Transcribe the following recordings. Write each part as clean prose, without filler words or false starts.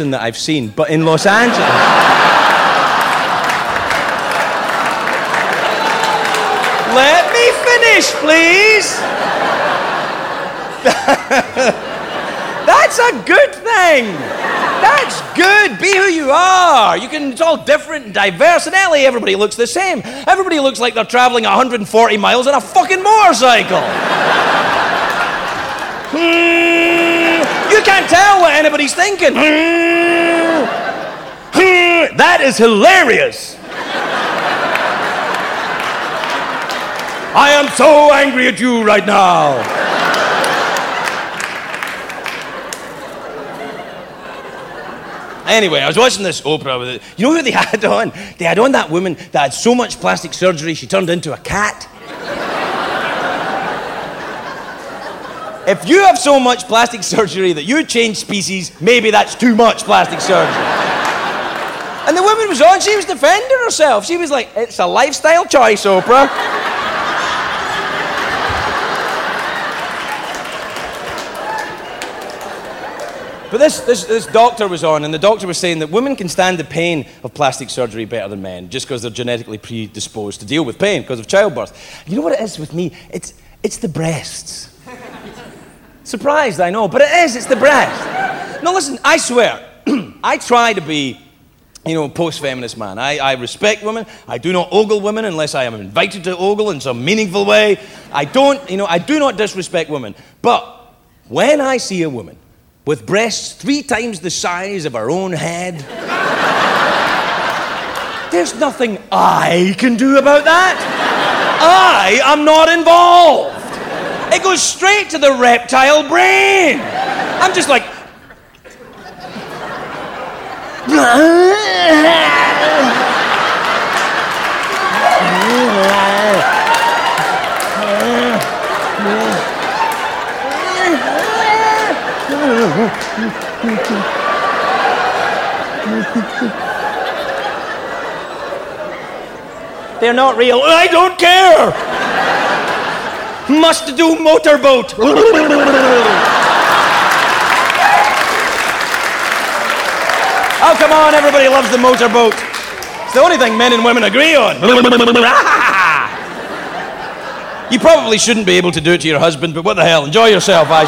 Boston that I've seen, but in Los Angeles... Let me finish, please! That's a good thing! That's good. Be who you are. It's all different and diverse. In LA, everybody looks the same. Everybody looks like they're traveling 140 miles on a fucking motorcycle. You can't tell what anybody's thinking. That is hilarious. I am so angry at you right now. Anyway, I was watching this Oprah with it. You know who they had on? They had on that woman that had so much plastic surgery she turned into a cat. If you have so much plastic surgery that you change species, maybe that's too much plastic surgery. And the woman was on, she was defending herself. She was like, it's a lifestyle choice, Oprah. But this doctor was on, and the doctor was saying that women can stand the pain of plastic surgery better than men, just because they're genetically predisposed to deal with pain because of childbirth. You know what it is with me? It's the breasts. Surprised, I know, but it's the breasts. No, listen, I swear, I try to be, a post-feminist man. I respect women. I do not ogle women unless I am invited to ogle in some meaningful way. I do not disrespect women. But when I see a woman with breasts 3 times the size of her own head, there's nothing I can do about that. I am not involved. It goes straight to the reptile brain. I'm just like... They're not real. I don't care. Must do motorboat. Oh, come on, everybody loves the motorboat. It's the only thing men and women agree on. You probably shouldn't be able to do it to your husband, but what the hell, enjoy yourself, I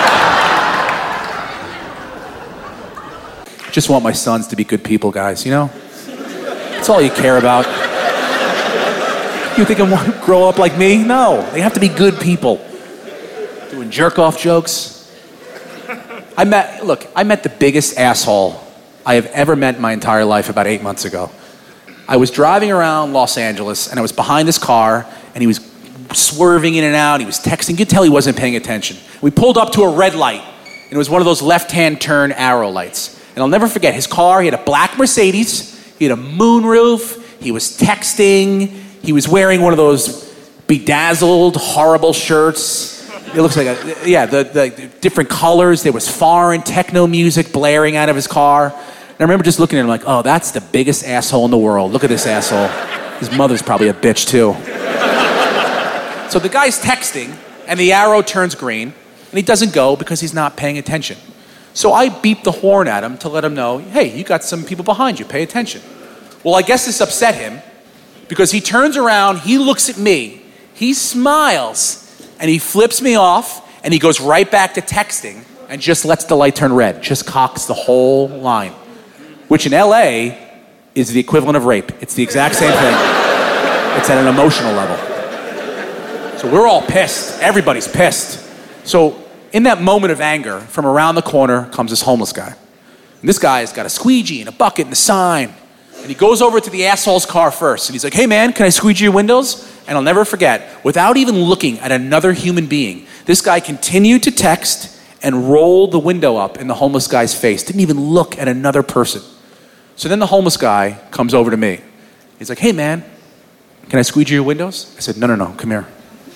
say. Just want my sons to be good people, guys, That's all you care about. You think I want to grow up like me? No, they have to be good people. Doing jerk-off jokes. I met the biggest asshole I have ever met in my entire life about 8 months ago. I was driving around Los Angeles, and I was behind this car, and he was swerving in and out. He was texting. You could tell he wasn't paying attention. We pulled up to a red light, and it was one of those left-hand turn arrow lights. And I'll never forget, his car, he had a black Mercedes, he had a moonroof, he was texting, he was wearing one of those bedazzled, horrible shirts. It looks like the different colors. There was foreign techno music blaring out of his car. And I remember just looking at him like, oh, that's the biggest asshole in the world. Look at this asshole. His mother's probably a bitch, too. So the guy's texting, and the arrow turns green, and he doesn't go because he's not paying attention. So I beep the horn at him to let him know, hey, you got some people behind you, pay attention. Well, I guess this upset him because he turns around, he looks at me, he smiles, and he flips me off, and he goes right back to texting and just lets the light turn red, just cocks the whole line, which in LA is the equivalent of rape. It's the exact same thing. It's at an emotional level. So we're all pissed. Everybody's pissed. So in that moment of anger, from around the corner comes this homeless guy. And this guy's got a squeegee and a bucket and a sign. And he goes over to the asshole's car first. And he's like, hey man, can I squeegee your windows? And I'll never forget, without even looking at another human being, this guy continued to text and roll the window up in the homeless guy's face. Didn't even look at another person. So then the homeless guy comes over to me. He's like, hey man, can I squeegee your windows? I said, no, come here.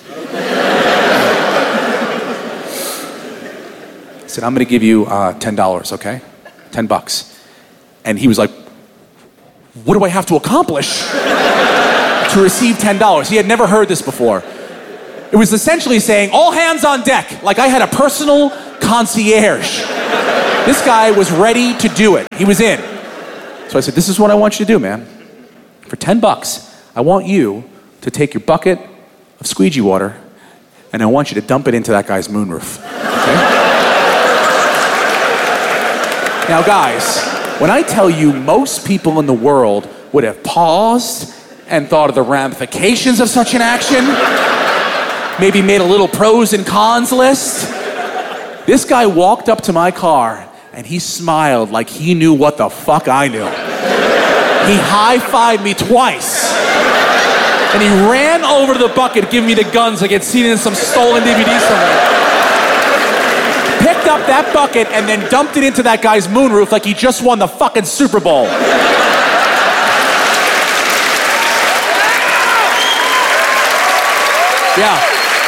I said, I'm gonna give you $10, okay? $10. And he was like, what do I have to accomplish to receive $10? He had never heard this before. It was essentially saying, all hands on deck, like I had a personal concierge. This guy was ready to do it. He was in. So I said, this is what I want you to do, man. For $10, I want you to take your bucket of squeegee water and I want you to dump it into that guy's moonroof. Okay? Now, guys, when I tell you most people in the world would have paused and thought of the ramifications of such an action, maybe made a little pros and cons list, this guy walked up to my car and he smiled like he knew what the fuck I knew. He high-fived me twice. And he ran over to the bucket, giving me the guns like he'd seen it in some stolen DVD somewhere. Picked up that bucket and then dumped it into that guy's moonroof like he just won the fucking Super Bowl. Yeah.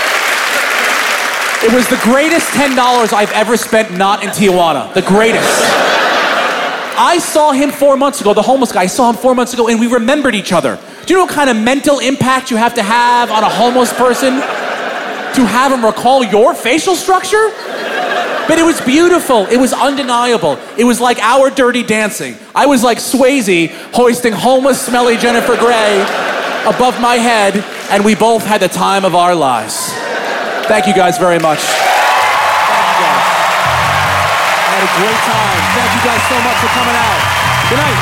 It was the greatest $10 I've ever spent not in Tijuana. The greatest. I saw him 4 months ago, the homeless guy. I saw him 4 months ago and we remembered each other. Do you know what kind of mental impact you have to have on a homeless person to have him recall your facial structure? But it was beautiful. It was undeniable. It was like our Dirty Dancing. I was like Swayze hoisting homeless, smelly Jennifer Grey above my head, and we both had the time of our lives. Thank you guys very much. Thank you guys. I had a great time. Thank you guys so much for coming out. Good night.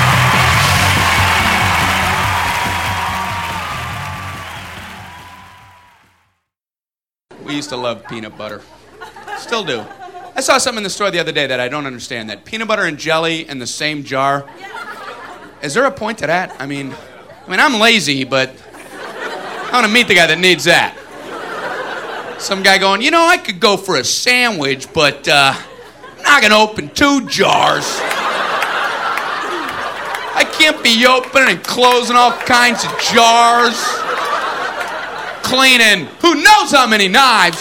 We used to love peanut butter. Still do. I saw something in the store the other day that I don't understand. That peanut butter and jelly in the same jar. Is there a point to that? I mean, I'm lazy, but I want to meet the guy that needs that. Some guy going, you know, I could go for a sandwich, but I'm not going to open 2 jars. I can't be opening and closing all kinds of jars. Cleaning who knows how many knives.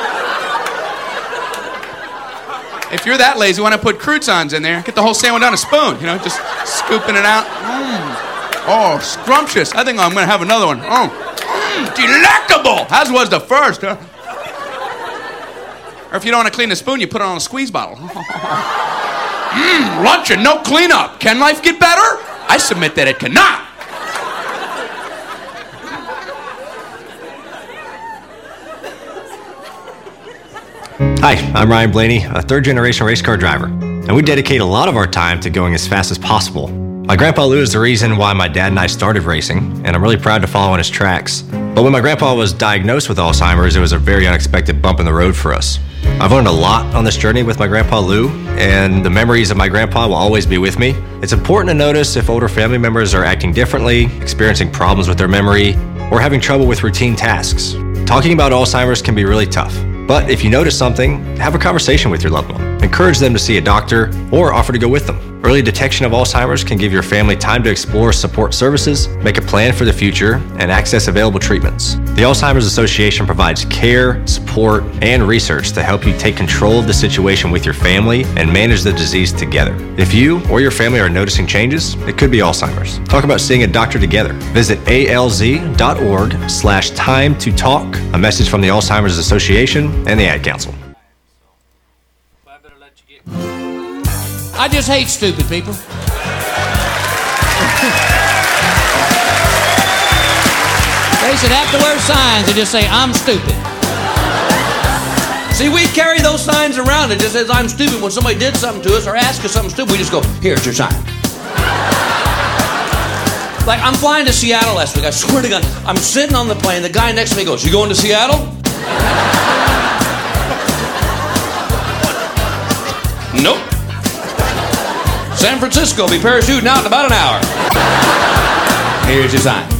If you're that lazy, why not put croutons in there? Get the whole sandwich on a spoon, you know, just scooping it out. Oh, scrumptious. I think I'm going to have another one. Delectable, as was the first, huh? Or if you don't want to clean the spoon, you put it on a squeeze bottle. Lunch and no cleanup. Can life get better? I submit that it cannot. Hi, I'm Ryan Blaney, a third-generation race car driver, and we dedicate a lot of our time to going as fast as possible. My grandpa Lou is the reason why my dad and I started racing, and I'm really proud to follow in his tracks. But when my grandpa was diagnosed with Alzheimer's, it was a very unexpected bump in the road for us. I've learned a lot on this journey with my grandpa Lou, and the memories of my grandpa will always be with me. It's important to notice if older family members are acting differently, experiencing problems with their memory, or having trouble with routine tasks. Talking about Alzheimer's can be really tough. But if you notice something, have a conversation with your loved one. Encourage them to see a doctor or offer to go with them. Early detection of Alzheimer's can give your family time to explore support services, make a plan for the future, and access available treatments. The Alzheimer's Association provides care, support, and research to help you take control of the situation with your family and manage the disease together. If you or your family are noticing changes, it could be Alzheimer's. Talk about seeing a doctor together. Visit alz.org/time to talk. A message from the Alzheimer's Association and the Ad Council. I just hate stupid people. They should have to wear signs that just say, I'm stupid. See, we carry those signs around. It just says, I'm stupid. When somebody did something to us or asked us something stupid, we just go, here's your sign. Like, I'm flying to Seattle last week. I swear to God, I'm sitting on the plane. The guy next to me goes, you going to Seattle? Nope. San Francisco will be parachuting out in about an hour. Here's your sign.